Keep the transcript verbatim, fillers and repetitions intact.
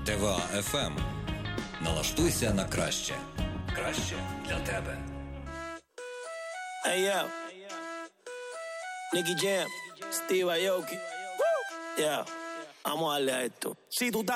ТВА еф ем. Налаштуйся на краще. Краще для тебе. Hey yo, Nicky Jam, Steve Aoki. Yeah, vamos a darle a esto. Si tú estás